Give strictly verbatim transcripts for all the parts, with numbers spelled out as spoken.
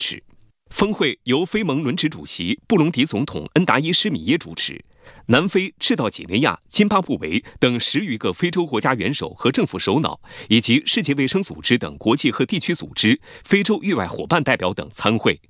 持。峰会由非盟轮值主席布隆迪总统恩达伊施米耶主持，南非、赤道几内亚、津巴布韦等十余个非洲国家元首和政府首脑，以及世界卫生组织等国际和地区组织、非洲域外伙伴代表等参会。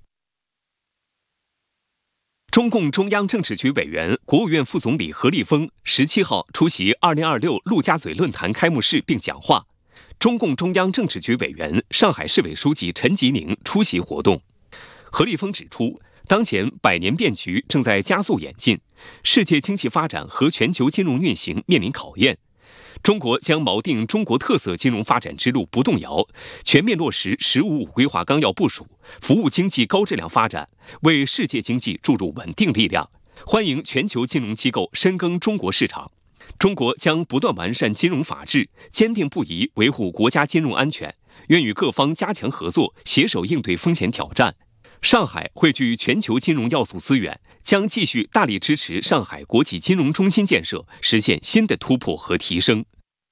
中共中央政治局委员、国务院副总理何立峰十七号出席二零二六陆家嘴论坛开幕式并讲话。中共中央政治局委员、上海市委书记陈吉宁出席活动。何立峰指出，当前百年变局正在加速演进，世界经济发展和全球金融运行面临考验。中国将锚定中国特色金融发展之路不动摇，全面落实“十五五”规划纲要部署，服务经济高质量发展，为世界经济注入稳定力量。欢迎全球金融机构深耕中国市场。中国将不断完善金融法治，坚定不移维护国家金融安全，愿与各方加强合作，携手应对风险挑战。上海汇聚全球金融要素资源，将继续大力支持上海国际金融中心建设实现新的突破和提升。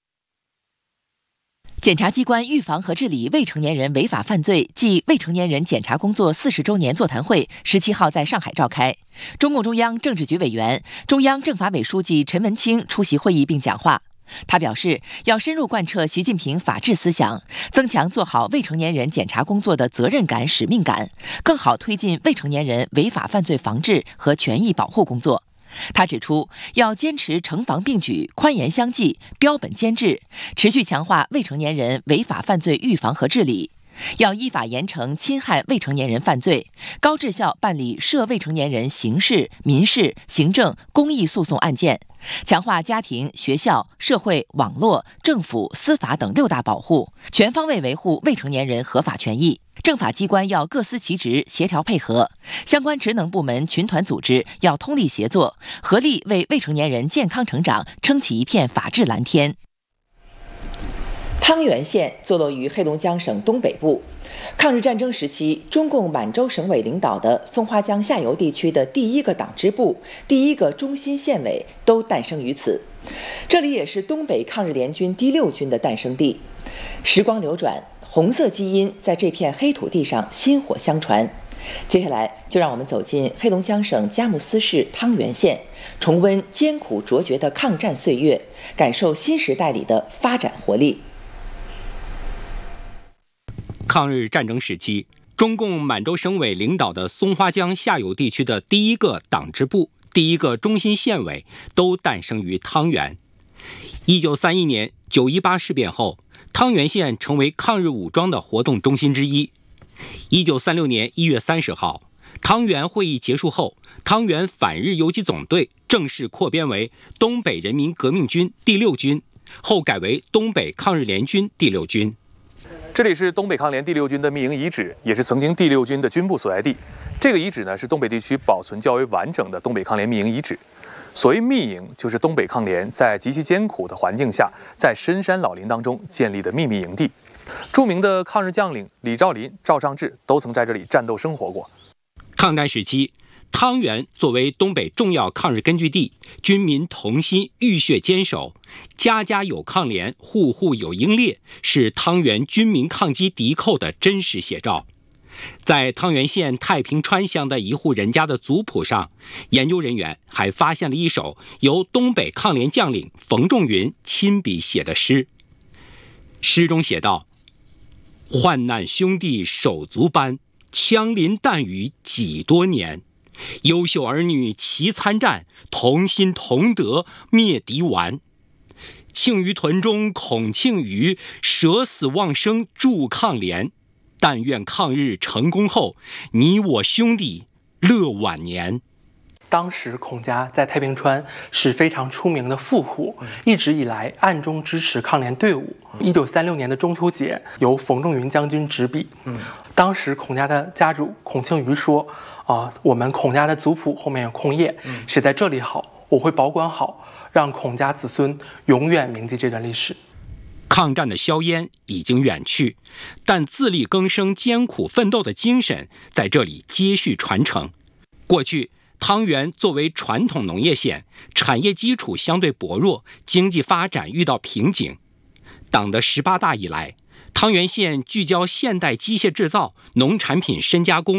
检察机关预防和治理未成年人违法犯罪暨未成年人检察工作四十周年座谈会十七号在上海召开。中共中央政治局委员、中央政法委书记陈文清出席会议并讲话。他表示，要深入贯彻习近平法治思想，增强做好未成年人检察工作的责任感、使命感，更好推进未成年人违法犯罪防治和权益保护工作。他指出，要坚持惩防并举、宽严相济、标本兼治，持续强化未成年人违法犯罪预防和治理。要依法严惩侵害未成年人犯罪，高质效办理涉未成年人刑事、民事、行政、公益诉讼案件，强化家庭、学校、社会、网络、政府、司法等六大保护，全方位维护未成年人合法权益。政法机关要各司其职，协调配合；相关职能部门、群团组织要通力协作，合力为未成年人健康成长撑起一片法治蓝天。汤原县坐落于黑龙江省东北部，抗日战争时期，中共满洲省委领导的松花江下游地区的第一个党支部、第一个中心县委都诞生于此。这里也是东北抗日联军第六军的诞生地。时光流转，红色基因在这片黑土地上薪火相传。接下来，就让我们走进黑龙江省佳木斯市汤原县，重温艰苦卓绝的抗战岁月，感受新时代里的发展活力。 抗日战争时期，中共满洲省委领导的松花江下游地区的第一个党支部、第一个中心县委都诞生于汤原。一九三一年九一八事变后，汤原县成为抗日武装的活动中心之一。一九三六年一月三十号，汤原会议结束后，汤原反日游击总队正式扩编为东北人民革命军第六军，后改为东北抗日联军第六军。 这里是东北抗联第六军的密营遗址，也是曾经第六军的军部所在地。这个遗址呢，是东北地区保存较为完整的东北抗联密营遗址。所谓密营，就是东北抗联在极其艰苦的环境下，在深山老林当中建立的秘密营地。著名的抗日将领李兆林、赵尚志都曾在这里战斗生活过。 抗战时期，汤原作为东北重要抗日根据地，军民同心，浴血坚守，家家有抗联，户户有英烈，是汤原军民抗击敌寇的真实写照。在汤原县太平川乡的一户人家的族谱上，研究人员还发现了一首由东北抗联将领冯仲云亲笔写的诗。诗中写道：患难兄弟手足班，枪林弹雨几多年，优秀儿女齐参战，同心同德灭敌顽。庆余屯中恐庆余，舍死忘生助抗联。但愿抗日成功后，你我兄弟乐晚年。 当时孔家在太平川是非常出名的富户，一直以来暗中支持抗联队伍。一九三六年的中秋节，由冯仲云将军执笔。嗯，当时孔家的家主孔庆余说：“啊、呃，我们孔家的族谱后面有空页，写在这里好，我会保管好，让孔家子孙永远铭记这段历史。” 抗战的硝烟已经远去，但自力更生、艰苦奋斗的精神在这里接续传承。过去，汤原作为传统农业县，产业基础相对薄弱，经济发展遇到瓶颈。党的十八大以来， 汤原县聚焦现代机械制造、农产品深加工。